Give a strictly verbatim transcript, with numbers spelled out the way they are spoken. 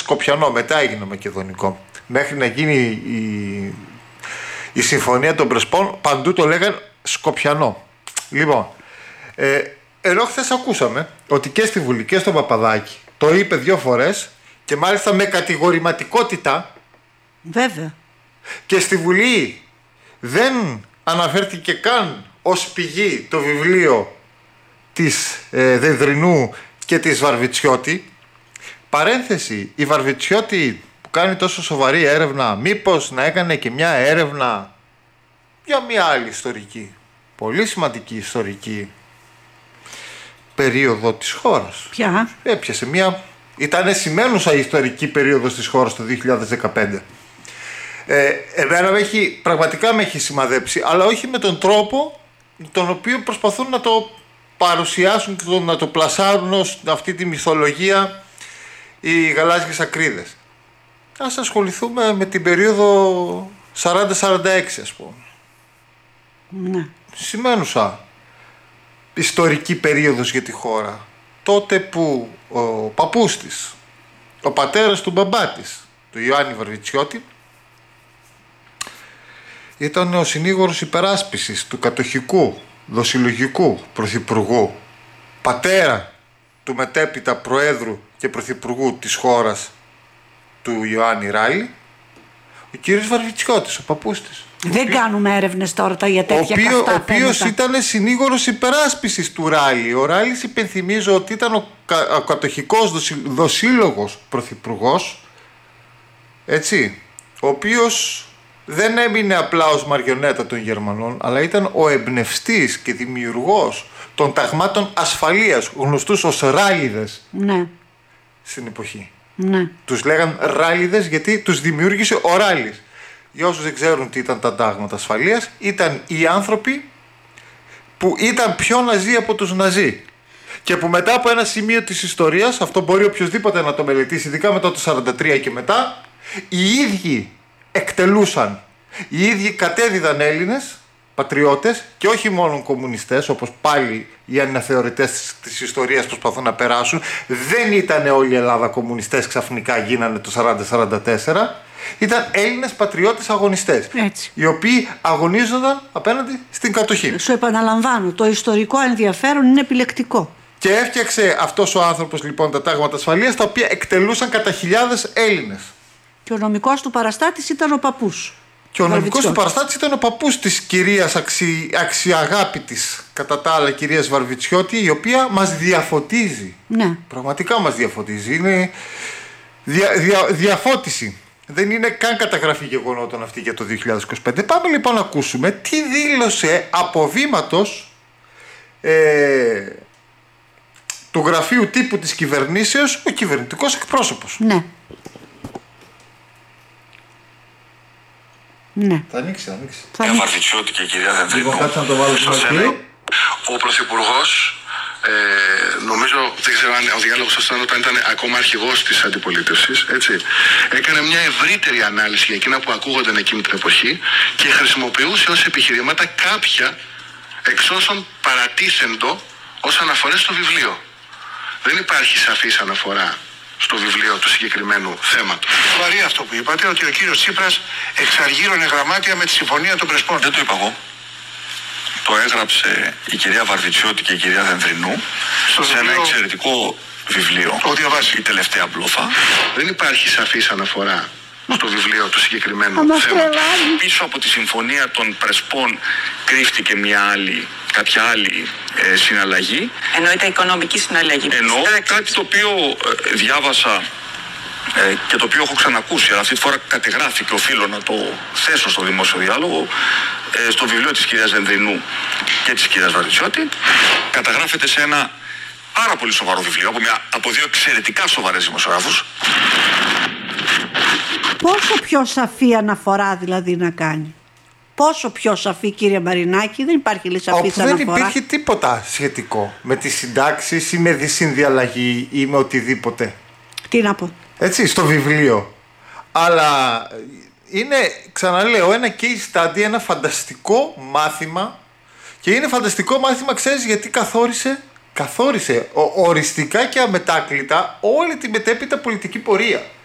Σκοπιανό, μετά έγινε Μακεδονικό. Μέχρι να γίνει η, η Συμφωνία των Πρεσπών, παντού το λέγαν Σκοπιανό. Λοιπόν, ε, ενώ χθες ακούσαμε ότι και στη Βουλή και στο Παπαδάκη το είπε δύο φορές και μάλιστα με κατηγορηματικότητα. Βέβαια. Και στη Βουλή δεν αναφέρθηκε καν ως πηγή το βιβλίο της ε, Δεδρινού και της Βαρβιτσιώτη. Παρένθεση, η Βαρβιτσιώτη που κάνει τόσο σοβαρή έρευνα, μήπως να έκανε και μια έρευνα για μια άλλη ιστορική, πολύ σημαντική ιστορική περίοδο της χώρας. Ποια? Έπιασε μια, ήταν σημαίνουσα η ιστορική περίοδος της χώρας το δύο χιλιάδες δεκαπέντε. Ε, εμένα με έχει, πραγματικά με έχει σημαδέψει, αλλά όχι με τον τρόπο τον οποίο προσπαθούν να το παρουσιάσουν και να το πλασάρουν ως αυτή τη μυθολογία οι γαλάζιες ακρίδες. Ας ασχοληθούμε με την περίοδο σαράντα σαράντα έξι, ας πούμε. Ναι. Σημαίνουσα ιστορική περίοδος για τη χώρα. Τότε που ο παππούς της, ο πατέρας του μπαμπά της, του Ιωάννη Βαρβιτσιώτη, ήταν ο συνήγορος υπεράσπισης του κατοχικού δοσυλλογικού πρωθυπουργού, πατέρα του μετέπειτα προέδρου και πρωθυπουργού της χώρας, του Ιωάννη Ράλη, ο κύριος Βαρβιτσιώτης, ο παππούς της. Δεν οποίο, κάνουμε έρευνες τώρα για τέτοια οποίο, καυτά Ο οποίος ήταν συνήγορος υπεράσπισης του Ράλη. Ο Ράλης, υπενθυμίζω ότι ήταν ο, κα, ο κατοχικός δοσυ, δοσύλλογος πρωθυπουργός, έτσι, ο οποίος δεν έμεινε απλά ως μαριονέτα των Γερμανών, αλλά ήταν ο εμπνευστής και δημιουργός των ταγμάτων ασφαλείας, γνωστούς ως ράλιδες. Ναι. Στην εποχή. Ναι. Τους λέγαν ράλιδες γιατί τους δημιούργησε ο Ράλης. Για όσους δεν ξέρουν τι ήταν τα τάγματα ασφαλείας, ήταν οι άνθρωποι που ήταν πιο ναζί από τους ναζί. Και που μετά από ένα σημείο της ιστορίας, αυτό μπορεί οποιοδήποτε να το μελετήσει, ειδικά μετά το σαράντα τρία και μετά, οι ίδιοι εκτελούσαν, οι ίδιοι κατέδιδαν Έλληνες πατριώτες και όχι μόνο κομμουνιστές, όπως πάλι οι αναθεωρητές της ιστορίας προσπαθούν να περάσουν. Δεν ήταν όλη η Ελλάδα κομμουνιστές, ξαφνικά γίνανε το σαράντα σαράντα τέσσερα. Ήταν Έλληνες πατριώτες αγωνιστές, έτσι, οι οποίοι αγωνίζονταν απέναντι στην κατοχή. Σου επαναλαμβάνω, το ιστορικό ενδιαφέρον είναι επιλεκτικό. Και έφτιαξε αυτός ο άνθρωπος λοιπόν τα τάγματα ασφαλείας, τα οποία εκτελούσαν κατά χιλιάδες Έλληνες. Και ο νομικός του παραστάτης ήταν ο παππούς. Και ο νομικός του παραστάτης ήταν ο παππούς της κυρίας αξι... αξιαγάπητης, κατά τα άλλα, κυρίας Βαρβιτσιώτη, η οποία μας διαφωτίζει. Ναι. Πραγματικά μας διαφωτίζει. Είναι δια... Δια... διαφώτιση. Δεν είναι καν καταγραφή γεγονότων αυτή για το δύο χιλιάδες είκοσι πέντε. Πάμε λοιπόν να ακούσουμε τι δήλωσε από βήματος ε... του γραφείου τύπου της κυβερνήσεως ο κυβερνητικός εκπρόσωπος. Ναι. Ναι. Θα ανοίξει, θα ανοίξει. Κυρία Βαρβιτσιώτη και κυρία Δεδρινού. Λοιπόν, κάτσε να το βάλω στο θέμα. Ο Πρωθυπουργός, ε, νομίζω, δεν ξέρω αν ο διάλογος σας ήταν όταν ήταν ακόμα αρχηγός της αντιπολίτευσης, έτσι, έκανε μια ευρύτερη ανάλυση για εκείνα που ακούγονταν εκείνη την εποχή και χρησιμοποιούσε ως επιχειρήματα κάποια εξ όσων παρατίθεντο ως αναφορές στο βιβλίο. Δεν υπάρχει σαφής αναφορά στο βιβλίο του συγκεκριμένου θέματος. Βαρύ αυτό που είπατε, ότι ο κύριος Τσίπρας εξαργύρωνε γραμμάτια με τη Συμφωνία των Πρεσπών. Δεν το είπα εγώ. Το έγραψε η κυρία Βαρβιτσιώτη και η κυρία Δενδρινού στο σε βιβλίο... ένα εξαιρετικό βιβλίο. Το διαβάσει. Η τελευταία μπλόφα. Δεν υπάρχει σαφής αναφορά στο βιβλίο του συγκεκριμένου θέματος. Πίσω από τη Συμφωνία των Πρεσπών κρύφτηκε μια άλλη, κάποια άλλη ε, συναλλαγή. Εννοείται οικονομική συναλλαγή. Εννοώ κάτι το οποίο ε, διάβασα ε, και το οποίο έχω ξανακούσει, αλλά αυτή τη φορά κατεγράφει και οφείλω να το θέσω στο δημόσιο διάλογο, ε, στο βιβλίο της κυρίας Δενδρινού και της κυρίας Βαρβιτσιώτη. Καταγράφεται σε ένα πάρα πολύ σοβαρό βιβλίο από, μια, από δύο εξαιρετικά σοβαρές δημοσιογράφους. Πόσο πιο σαφή αναφορά δηλαδή να κάνει? Πόσο πιο σαφή, κύριε Μαρινάκη? Δεν υπάρχει λέει σαφής αναφορά. Δεν υπήρχε τίποτα σχετικό με τις συντάξεις ή με τη συνδιαλλαγή ή με οτιδήποτε. Τι να πω. Έτσι, στο βιβλίο. Αλλά είναι, ξαναλέω, ένα case study, ένα φανταστικό μάθημα. Και είναι φανταστικό μάθημα, ξέρεις γιατί καθόρισε, καθόρισε οριστικά και αμετάκλητα όλη τη μετέπειτα πολιτική πορεία.